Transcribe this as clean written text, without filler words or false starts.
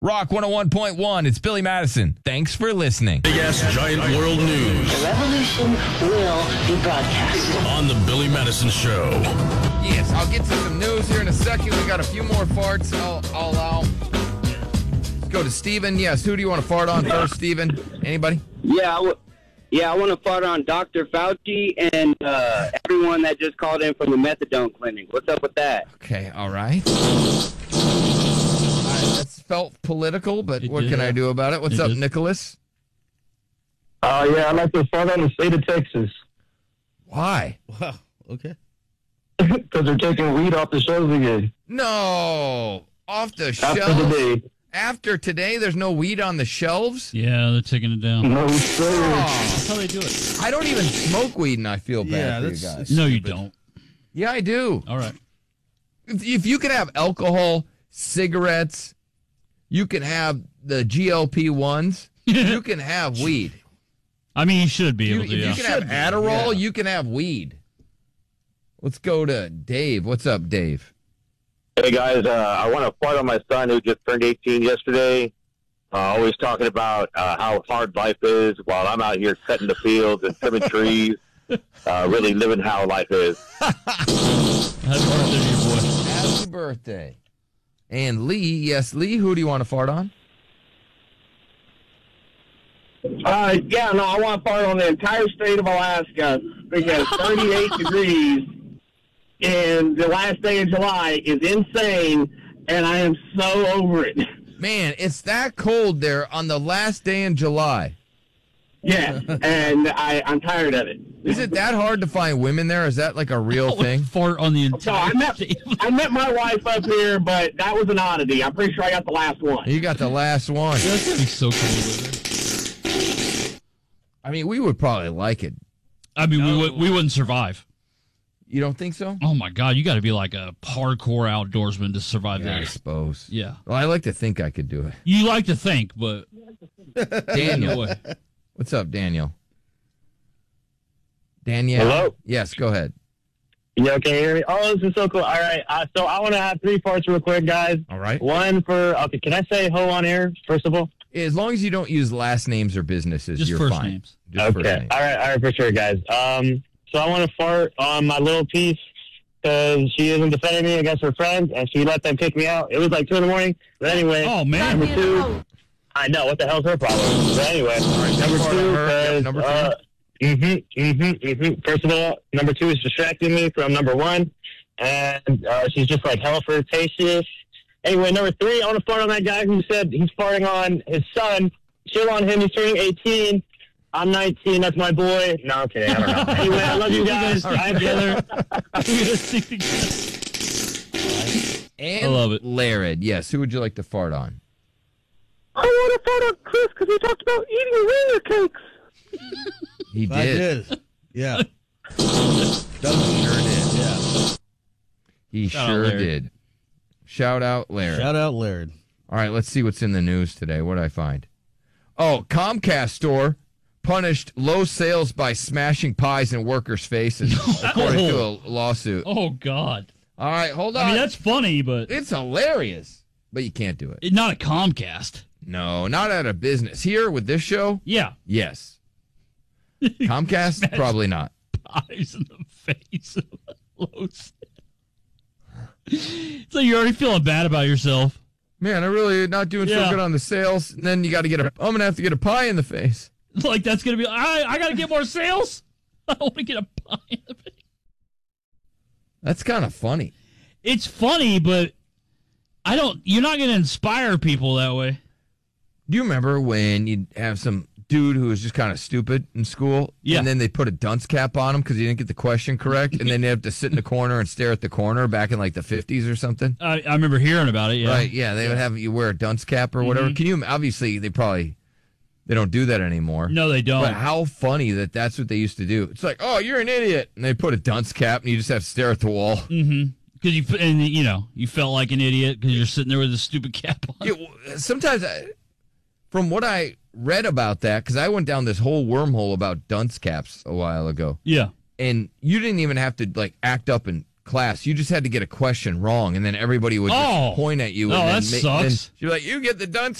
Rock 101.1. It's Billy Madison. Thanks for listening. Big Ass Giant World News. The revolution will be broadcast On the Billy Madison Show. Yes, I'll get to some news here in a second. We got a few more farts I'll allow. Let's go to Steven. Yes, who do you want to fart on first, Steven? Anybody? Yeah, I want to fart on Dr. Fauci and everyone that just called in from the methadone clinic. What's up with that? Okay, all right. That's felt political, but what can I do about it? What's up, Nicholas? Yeah, I'd like to fart on the state of Texas. Why? Wow, okay. Because they're taking weed off the shelves again. No, off the After shelves? today. After today, there's no weed on the shelves? Yeah, they're taking it down. No, sir. That's how they do it. I don't even smoke weed, and I feel bad for you guys. No, you don't. Yeah, I do. All right. If you can have alcohol, cigarettes, you can have the GLP-1s, you can have weed. I mean, you should be able to, You can have Adderall, you can have weed. Let's go to Dave. What's up, Dave? Hey, guys, I want to fart on my son who just turned 18 yesterday. Always talking about how hard life is while I'm out here cutting the fields and trimming trees, really living how life is. Happy birthday to your boy. Happy birthday. And Lee, yes, Lee, who do you want to fart on? Yeah, no, I want to fart on the entire state of Alaska because 38 degrees in the last day of July is insane, and I am so over it. Man, it's that cold there on the last day in July. Yeah, and I'm tired of it. Is it that hard to find women there? Is that like a real thing? Fart on the So entire I met my wife up here, but that was an oddity. I'm pretty sure I got the last one. You got the last one. That's going to be so cool with it. I mean, we would probably like it. I mean, we wouldn't survive. You don't think so? Oh, my God. You got to be like a hardcore outdoorsman to survive I that. suppose. Yeah. Well, I like to think I could do it. You like to think, but... Daniel. What's up, Daniel? Danielle? Hello? Yes, go ahead. Yeah, can you hear me? Oh, this is so cool. All right, so I want to have 3 farts real quick, guys. All right. One for, okay, can I say ho on air, first of all? As long as you don't use last names or businesses, Just you're first fine. names. Just first Okay, names. all right, for sure, guys. So I want to fart on my little piece because she isn't defending me against her friends, and she let them kick me out. It was like 2 in the morning, but anyway. Oh, man. Number 2, I know, what the hell's her problem? But anyway, number 2, number First of all, number 2 is distracting me from number 1, and she's just like hella flirtatious. Anyway, number 3, I want to fart on that guy who said he's farting on his son. Chill on him. He's turning 18. I'm 19. That's my boy. No, I'm kidding. I don't know. Anyway, I love you guys. I'm together. And I love it. Laird, yes. Who would you like to fart on? I want to fart on Chris because he talked about eating ringer cakes. He I did. did. Yeah. Doug sure did. Yeah. He Shout out sure Laird. did. Shout out, Laird. Shout out Laird. All right, let's see what's in the news today. What did I find? Oh, Comcast store punished low sales by smashing pies in workers' faces, according to a lawsuit. Oh, God. All right, hold on. I mean, that's funny, but It's hilarious, but you can't do it. not a Comcast. No, not out of business. Here with this show, Yeah. yes. Comcast, probably not. Pies in the face of Los. So you're already feeling bad about yourself. Man, I'm really not doing so Yeah. good on the sales. And then you got to get I'm going to have to get a pie in the face. Like, that's going to be, I got to get more sales? I want to get a pie in the face. That's kind of funny. It's funny, but you're not going to inspire people that way. Do you remember when you'd have some dude who was just kind of stupid in school? Yeah. And then they put a dunce cap on him because he didn't get the question correct. And then they have to sit in the corner and stare at the corner back in like the 50s or something. I remember hearing about it, yeah. Right, yeah. They would have you wear a dunce cap or whatever. Can you, obviously, they don't do that anymore. No, they don't. But how funny that's what they used to do. It's like, oh, you're an idiot. And they put a dunce cap and you just have to stare at the wall. Mm-hmm. Because you felt like an idiot because you're sitting there with a stupid cap on. Yeah, sometimes, from what I read about that, because I went down this whole wormhole about dunce caps a while ago. Yeah. And you didn't even have to like act up and class. You just had to get a question wrong, and then everybody would just point at you. Oh, and that then sucks. Then you're like, you get the dunce